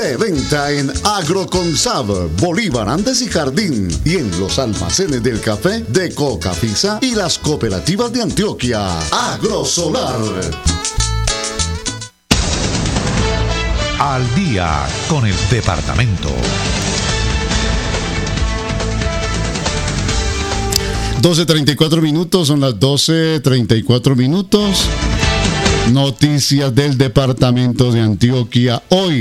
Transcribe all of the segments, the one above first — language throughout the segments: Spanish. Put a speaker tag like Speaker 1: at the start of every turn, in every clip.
Speaker 1: de venta en Agroconsab, Bolívar, Andes y Jardín, y en los almacenes del café de Cocafisa y las cooperativas de Antioquia. Agrosolar.
Speaker 2: Al día con el departamento.
Speaker 1: 12:34 minutos, son las 12:34 minutos. Noticias del departamento de Antioquia hoy.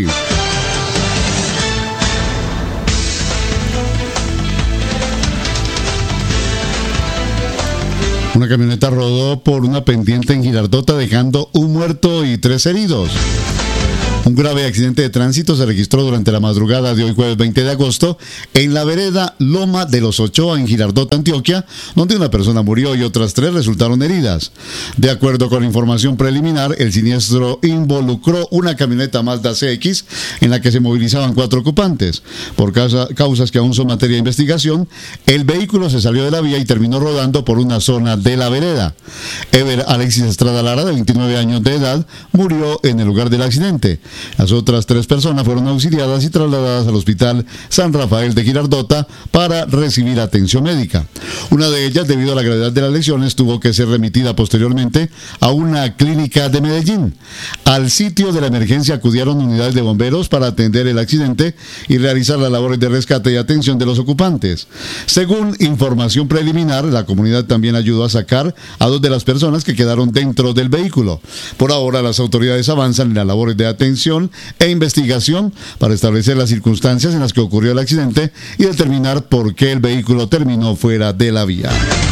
Speaker 1: Una camioneta rodó por una pendiente en Girardota dejando un muerto y 3 heridos. Un grave accidente de tránsito se registró durante la madrugada de hoy, jueves 20 de agosto, en la vereda Loma de los Ochoa, en Girardota, Antioquia, donde una persona murió y otras 3 resultaron heridas. De acuerdo con información preliminar, el siniestro involucró una camioneta Mazda CX en la que se movilizaban 4 ocupantes. Por causas que aún son materia de investigación, el vehículo se salió de la vía y terminó rodando por una zona de la vereda. Ever Alexis Estrada Lara, de 29 años de edad, murió en el lugar del accidente. Las otras 3 personas fueron auxiliadas y trasladadas al Hospital San Rafael de Girardota para recibir atención médica. Una de ellas, debido a la gravedad de las lesiones, tuvo que ser remitida posteriormente a una clínica de Medellín. Al sitio de la emergencia acudieron unidades de bomberos para atender el accidente y realizar las labores de rescate y atención de los ocupantes. Según información preliminar, la comunidad también ayudó a sacar a 2 de las personas que quedaron dentro del vehículo. Por ahora, las autoridades avanzan en las labores de atención e investigación para establecer las circunstancias en las que ocurrió el accidente y determinar por qué el vehículo terminó fuera de la vía.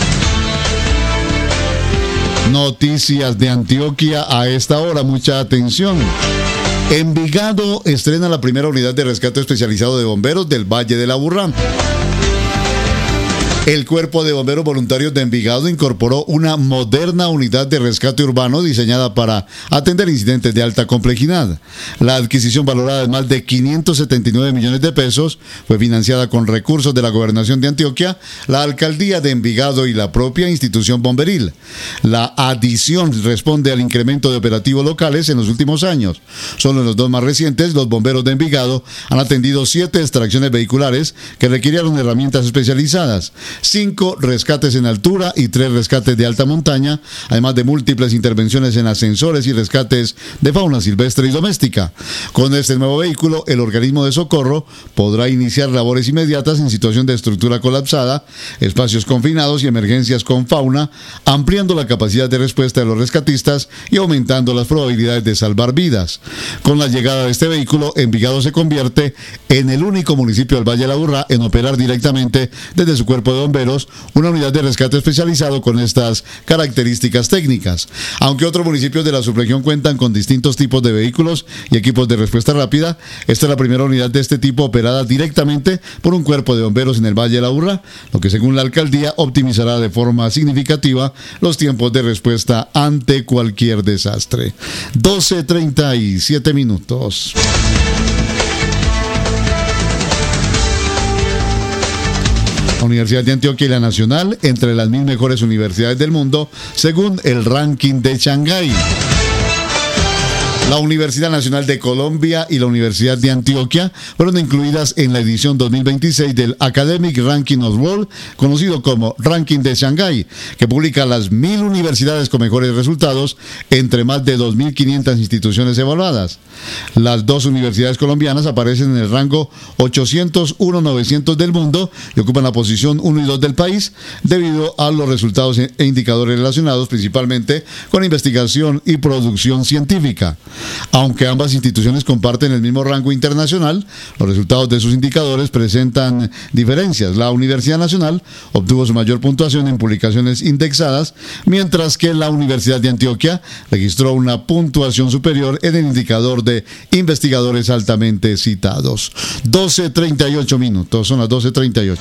Speaker 1: Noticias de Antioquia a esta hora, mucha atención. Envigado estrena la primera unidad de rescate especializado de bomberos del Valle de la Aburrá. El Cuerpo de Bomberos Voluntarios de Envigado incorporó una moderna unidad de rescate urbano diseñada para atender incidentes de alta complejidad. La adquisición, valorada en más de 579 millones de pesos, fue financiada con recursos de la Gobernación de Antioquia, la Alcaldía de Envigado y la propia institución bomberil. La adición responde al incremento de operativos locales en los últimos años. Solo en los 2 más recientes, los bomberos de Envigado han atendido 7 extracciones vehiculares que requirieron herramientas especializadas, 5 rescates en altura y 3 rescates de alta montaña, además de múltiples intervenciones en ascensores y rescates de fauna silvestre y doméstica. Con este nuevo vehículo, el organismo de socorro podrá iniciar labores inmediatas en situación de estructura colapsada, espacios confinados y emergencias con fauna, ampliando la capacidad de respuesta de los rescatistas y aumentando las probabilidades de salvar vidas. Con la llegada de este vehículo, Envigado se convierte en el único municipio del Valle de la Aburrá en operar directamente desde su cuerpo de bomberos una unidad de rescate especializado con estas características técnicas. Aunque otros municipios de la subregión cuentan con distintos tipos de vehículos y equipos de respuesta rápida, esta es la primera unidad de este tipo operada directamente por un cuerpo de bomberos en el Valle de la Aburrá, lo que, según la alcaldía, optimizará de forma significativa los tiempos de respuesta ante cualquier desastre. 12:37 minutos. La Universidad de Antioquia y la Nacional entre las 1000 mejores universidades del mundo según el ranking de Shanghái. La Universidad Nacional de Colombia y la Universidad de Antioquia fueron incluidas en la edición 2026 del Academic Ranking of World, conocido como Ranking de Shanghái, que publica las 1000 universidades con mejores resultados entre más de 2.500 instituciones evaluadas. Las 2 universidades colombianas aparecen en el rango 801-900 del mundo y ocupan la posición 1 y 2 del país debido a los resultados e indicadores relacionados principalmente con investigación y producción científica. Aunque ambas instituciones comparten el mismo rango internacional, los resultados de sus indicadores presentan diferencias. La Universidad Nacional obtuvo su mayor puntuación en publicaciones indexadas, mientras que la Universidad de Antioquia registró una puntuación superior en el indicador de investigadores altamente citados. 12:38 minutos, son las 12:38.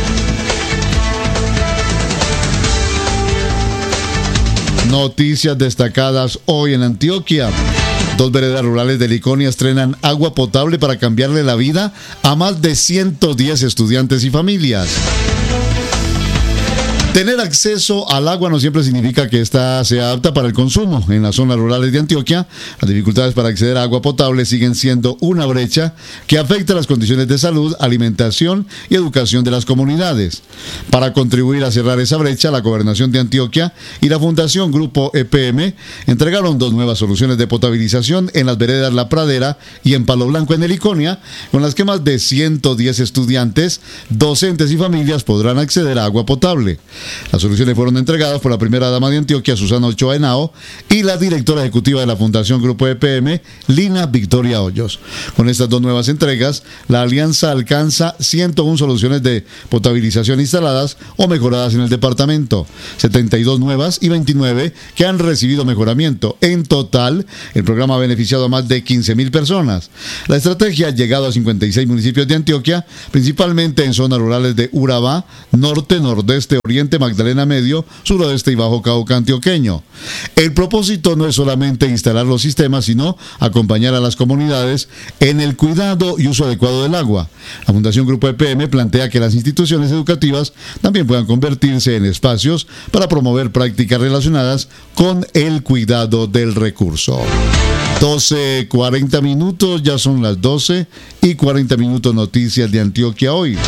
Speaker 1: Noticias destacadas hoy en Antioquia. 2 veredas rurales de Liconia estrenan agua potable para cambiarle la vida a más de 110 estudiantes y familias. Tener acceso al agua no siempre significa que ésta sea apta para el consumo. En las zonas rurales de Antioquia, las dificultades para acceder a agua potable siguen siendo una brecha que afecta las condiciones de salud, alimentación y educación de las comunidades. Para contribuir a cerrar esa brecha, la Gobernación de Antioquia y la Fundación Grupo EPM entregaron 2 nuevas soluciones de potabilización en las veredas La Pradera y en Palo Blanco en Heliconia, con las que más de 110 estudiantes, docentes y familias podrán acceder a agua potable. Las soluciones fueron entregadas por la primera dama de Antioquia, Susana Ochoa Henao, y la directora ejecutiva de la Fundación Grupo EPM, Lina Victoria Hoyos. Con estas 2 nuevas entregas, la alianza alcanza 101 soluciones de potabilización instaladas o mejoradas en el departamento, 72 nuevas y 29 que han recibido mejoramiento. En total, el programa ha beneficiado a más de 15.000 personas. La estrategia ha llegado a 56 municipios de Antioquia, principalmente en zonas rurales de Urabá, norte, nordeste, oriente, Magdalena Medio, suroeste y Bajo Cauca antioqueño. El propósito no es solamente instalar los sistemas, sino acompañar a las comunidades en el cuidado y uso adecuado del agua. La Fundación Grupo EPM plantea que las instituciones educativas también puedan convertirse en espacios para promover prácticas relacionadas con el cuidado del recurso. 12:40 minutos, ya son las 12:40 minutos, noticias de Antioquia hoy.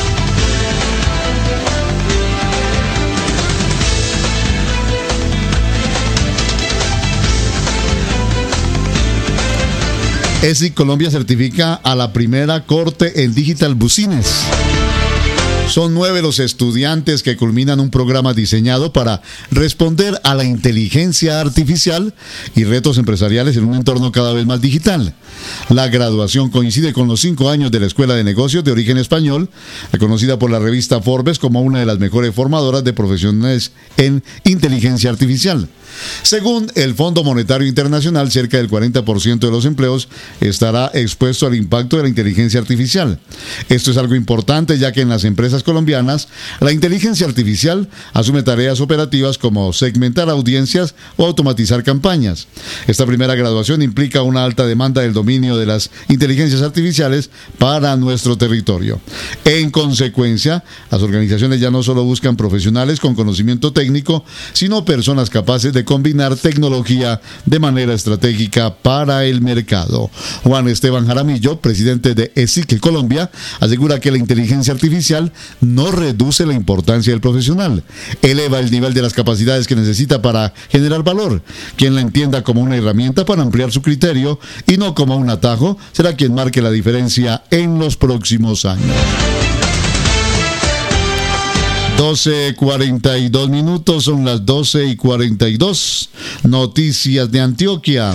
Speaker 1: ESIC Colombia certifica a la primera corte en Digital Business. Son 9 los estudiantes que culminan un programa diseñado para responder a la inteligencia artificial y retos empresariales en un entorno cada vez más digital. La graduación coincide con los 5 años de la Escuela de Negocios de origen español, reconocida por la revista Forbes como una de las mejores formadoras de profesionales en inteligencia artificial. Según el Fondo Monetario Internacional, cerca del 40% de los empleos estará expuesto al impacto de la inteligencia artificial. Esto es algo importante, ya que en las empresas colombianas, la inteligencia artificial asume tareas operativas como segmentar audiencias o automatizar campañas. Esta primera graduación implica una alta demanda del dominio de las inteligencias artificiales para nuestro territorio. En consecuencia, las organizaciones ya no solo buscan profesionales con conocimiento técnico, sino personas capaces de combinar tecnología de manera estratégica para el mercado. Juan Esteban Jaramillo, presidente de ESIC Colombia, asegura que la inteligencia artificial no reduce la importancia del profesional, eleva el nivel de las capacidades que necesita para generar valor. Quien la entienda como una herramienta para ampliar su criterio y no como un atajo, será quien marque la diferencia en los próximos años. 12:42 minutos, son las 12:42. Noticias de Antioquia.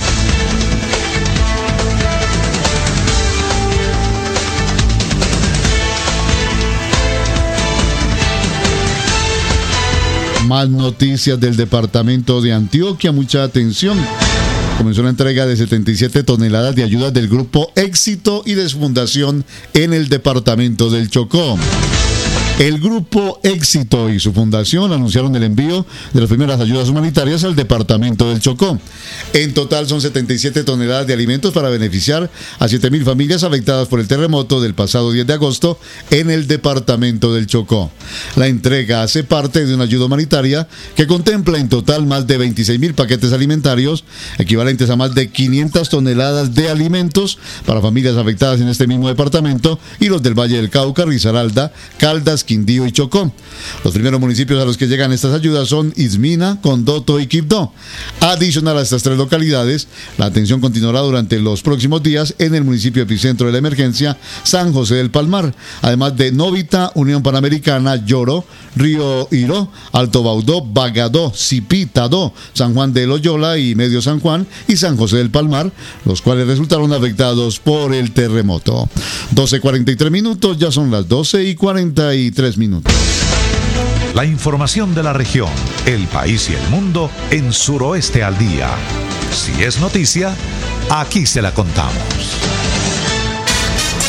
Speaker 1: Más noticias del departamento de Antioquia, mucha atención. Comenzó la entrega de 77 toneladas de ayudas del Grupo Éxito y de su fundación en el departamento del Chocó. El Grupo Éxito y su fundación anunciaron el envío de las primeras ayudas humanitarias al departamento del Chocó. En total son 77 toneladas de alimentos para beneficiar a 7.000 familias afectadas por el terremoto del pasado 10 de agosto en el departamento del Chocó. La entrega hace parte de una ayuda humanitaria que contempla en total más de 26.000 paquetes alimentarios, equivalentes a más de 500 toneladas de alimentos para familias afectadas en este mismo departamento y los del Valle del Cauca, Risaralda, Caldas, Quindío y Chocó. Los primeros municipios a los que llegan estas ayudas son Izmina, Condoto y Quibdó. Adicional a estas 3 localidades, la atención continuará durante los próximos días en el municipio epicentro de la emergencia, San José del Palmar, además de Novita, Unión Panamericana, Lloro, Río Hiro, Alto Baudó, Bagadó, Cipí, Tadó, San Juan de Loyola y Medio San Juan y San José del Palmar, los cuales resultaron afectados por el terremoto. 12:43 minutos, ya son las 12:43 minutos.
Speaker 2: La información de la región, el país y el mundo en Suroeste al Día. Si es noticia, aquí se la contamos.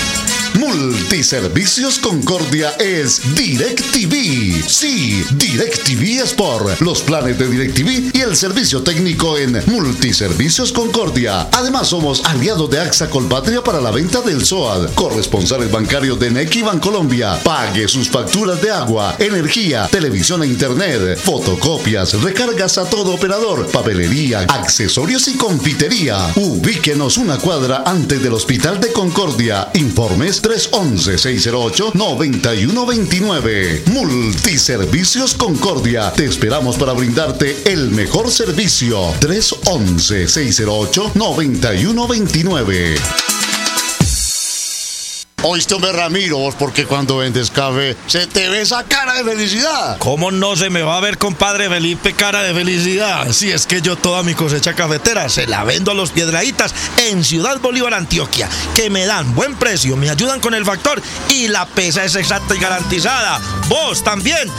Speaker 1: Multiservicios Concordia es DirecTV. Sí, DirecTV es por los planes de DirecTV y el servicio técnico en Multiservicios Concordia. Además, somos aliados de AXA Colpatria para la venta del SOAD, corresponsales bancarios de Nequi Bancolombia. Pague sus facturas de agua, energía, televisión e internet, fotocopias, recargas a todo operador, papelería, accesorios y confitería. Ubíquenos una cuadra antes del Hospital de Concordia. Informes 311-608-9129. Multiservicios Concordia. Te esperamos para brindarte el mejor servicio. 311-608-9129. Oíste, hombre, Ramiro, vos porque cuando vendes café se te ve esa cara de felicidad.
Speaker 3: ¿Cómo no se me va a ver, compadre Felipe, cara de felicidad? Si es que yo toda mi cosecha cafetera se la vendo a los Piedrahítas en Ciudad Bolívar, Antioquia, que me dan buen precio, me ayudan con el factor y la pesa es exacta y garantizada. Vos también